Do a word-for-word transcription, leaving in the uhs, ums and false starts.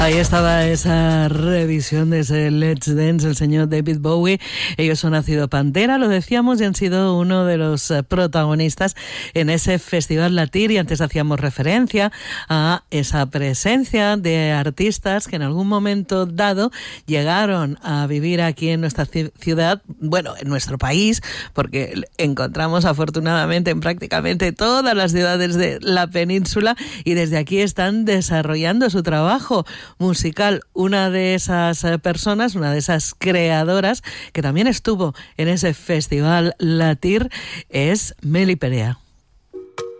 Ahí estaba esa revisión de ese Let's Dance, el señor David Bowie. Ellos han nacido Pantera, lo decíamos, y han sido uno de los protagonistas en ese Festival Latir. Y antes hacíamos referencia a esa presencia de artistas que en algún momento dado llegaron a vivir aquí en nuestra ciudad, bueno, en nuestro país, porque encontramos afortunadamente en prácticamente todas las ciudades de la península, y desde aquí están desarrollando su trabajo musical. Una de esas personas, una de esas creadoras que también estuvo en ese Festival Latir, es Meli Perea.